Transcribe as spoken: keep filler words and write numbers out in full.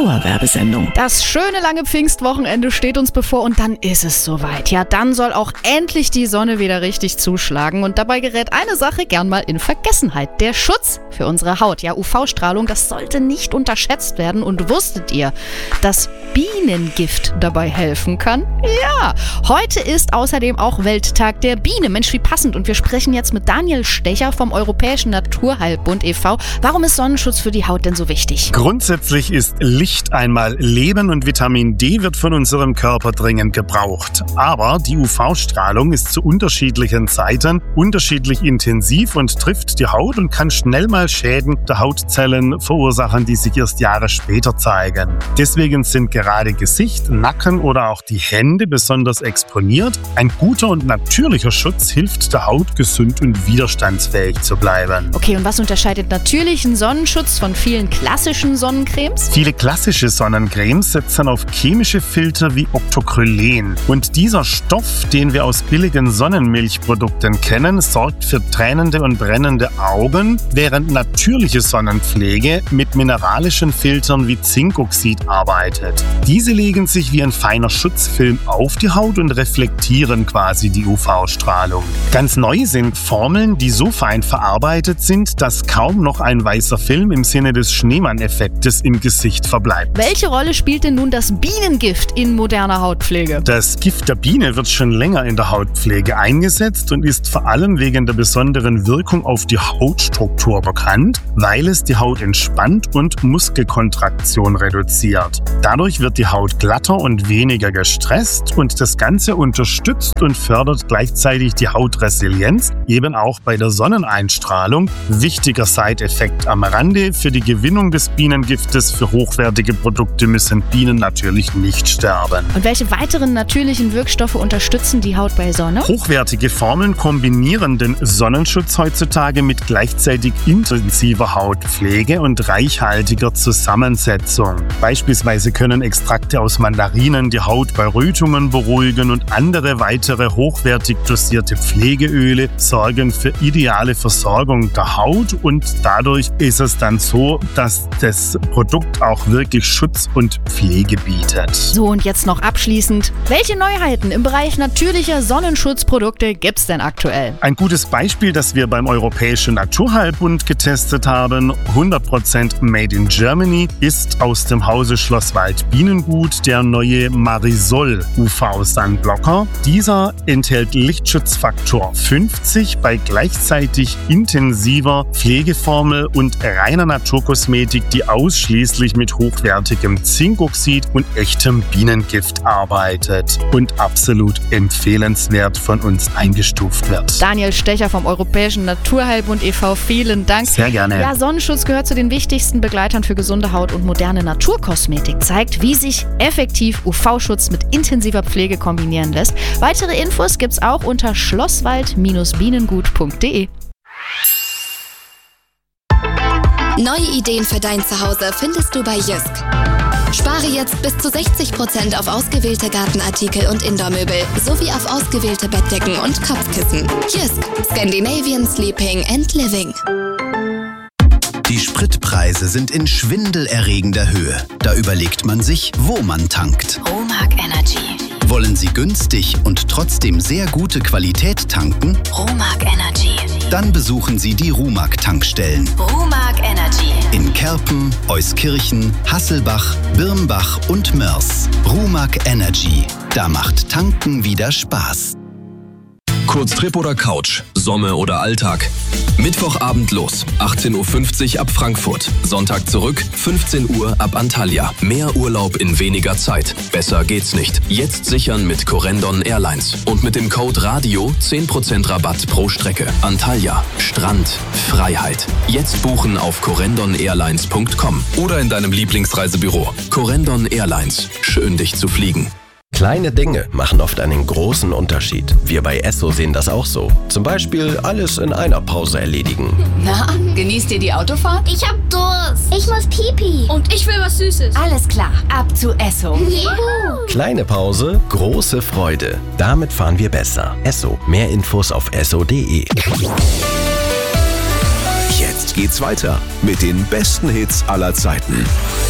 Dauerwerbesendung. Das schöne lange Pfingstwochenende steht uns bevor und dann ist es soweit. Ja, dann soll auch endlich die Sonne wieder richtig zuschlagen und dabei gerät eine Sache gern mal in Vergessenheit. Der Schutz für unsere Haut. Ja, U V-Strahlung, das sollte nicht unterschätzt werden. Und wusstet ihr, dass Bienengift dabei helfen kann? Ja, heute ist außerdem auch Welttag der Biene. Mensch, wie passend. Und wir sprechen jetzt mit Daniel Stecher vom Europäischen Naturheilbund e V Warum ist Sonnenschutz für die Haut denn so wichtig? Grundsätzlich ist Licht einmal Leben und Vitamin D wird von unserem Körper dringend gebraucht. Aber die U V-Strahlung ist zu unterschiedlichen Zeiten unterschiedlich intensiv und trifft die Haut und kann schnell mal Schäden der Hautzellen verursachen, die sich erst Jahre später zeigen. Deswegen sind gerade Gesicht, Nacken oder auch die Hände besonders exponiert. Ein guter und natürlicher Schutz hilft der Haut, gesund und widerstandsfähig zu bleiben. Okay, und was unterscheidet natürlichen Sonnenschutz von vielen klassischen Sonnencremes? Viele klassische Sonnencremes setzen auf chemische Filter wie Octocrylen. Und dieser Stoff, den wir aus billigen Sonnenmilchprodukten kennen, sorgt für tränende und brennende Augen, während natürliche Sonnenpflege mit mineralischen Filtern wie Zinkoxid arbeitet. Diese legen sich wie ein feiner Schutzfilm auf die Haut und reflektieren quasi die U V-Strahlung. Ganz neu sind Formeln, die so fein verarbeitet sind, dass kaum noch ein weißer Film im Sinne des Schneemann-Effektes im Gesicht verbleibt. Welche Rolle spielt denn nun das Bienengift in moderner Hautpflege? Das Gift der Biene wird schon länger in der Hautpflege eingesetzt und ist vor allem wegen der besonderen Wirkung auf die Hautstruktur bekannt, weil es die Haut entspannt und Muskelkontraktion reduziert. Dadurch wird die Haut glatter und weniger gestresst und das Ganze unterstützt und fördert gleichzeitig die Hautresilienz, eben auch bei der Sonneneinstrahlung. Wichtiger Side-Effekt am Rande: Für die Gewinnung des Bienengiftes für hochwertige Produkte müssen Bienen natürlich nicht sterben. Und welche weiteren natürlichen Wirkstoffe unterstützen die Haut bei Sonne? Hochwertige Formeln kombinieren den Sonnenschutz heutzutage mit gleichzeitig intensiver Hautpflege und reichhaltiger Zusammensetzung. Beispielsweise können Extrakte aus Mandarinen die Haut bei Rötungen beruhigen und andere weitere hochwertig dosierte Pflegeöle sorgen für ideale Versorgung der Haut und dadurch ist es dann so, dass das Produkt auch wirklich Schutz und Pflege bietet. So, und jetzt noch abschließend, welche Neuheiten im Bereich natürlicher Sonnenschutzprodukte gibt's denn aktuell? Ein gutes Beispiel, das wir beim Europäischen Naturheilbund getestet haben, hundert Prozent Made in Germany, ist aus dem Hause Schlosswald Bienengut der neue Marisol U V-Sunblocker. Dieser enthält Lichtschutzfaktor fünfzig bei gleichzeitig intensiver Pflegeformel und reiner Naturkosmetik, die ausschließlich mit hochwertigem Zinkoxid und echtem Bienengift arbeitet und absolut empfehlenswert von uns eingestuft wird. Daniel Stecher vom Europäischen Naturheilbund e V, vielen Dank. Sehr gerne. Ja, Sonnenschutz gehört zu den wichtigsten Begleitern für gesunde Haut und moderne Naturkosmetik. Zeigt, wie sich effektiv U V-Schutz mit intensiver Pflege kombinieren lässt. Weitere Infos gibt's auch unter schlosswald Binengut punkt de. Neue Ideen für dein Zuhause findest du bei Jysk. Spare jetzt bis zu sechzig Prozent auf ausgewählte Gartenartikel und Indoormöbel sowie auf ausgewählte Bettdecken und Kopfkissen. Jysk, Scandinavian Sleeping and Living. Die Spritpreise sind in schwindelerregender Höhe. Da überlegt man sich, wo man tankt. Romag Energy. Wollen Sie günstig und trotzdem sehr gute Qualität tanken? Romag Energy. Dann besuchen Sie die Rumag-Tankstellen. Romag Energy. In Kerpen, Euskirchen, Hasselbach, Birnbach und Mörs. Rumag Energy. Da macht Tanken wieder Spaß. Kurztrip oder Couch, Sommer oder Alltag. Mittwochabend los, achtzehn Uhr fünfzig ab Frankfurt. Sonntag zurück, fünfzehn Uhr ab Antalya. Mehr Urlaub in weniger Zeit. Besser geht's nicht. Jetzt sichern mit Corendon Airlines. Und mit dem Code RADIO zehn Prozent Rabatt pro Strecke. Antalya, Strand, Freiheit. Jetzt buchen auf corendon airlines punkt com oder in deinem Lieblingsreisebüro. Corendon Airlines. Schön, dich zu fliegen. Kleine Dinge machen oft einen großen Unterschied. Wir bei Esso sehen das auch so. Zum Beispiel alles in einer Pause erledigen. Na, genießt ihr die Autofahrt? Ich hab Durst. Ich muss Pipi. Und ich will was Süßes. Alles klar, ab zu Esso. Juhu. Kleine Pause, große Freude. Damit fahren wir besser. Esso. Mehr Infos auf esso punkt de. Jetzt geht's weiter mit den besten Hits aller Zeiten.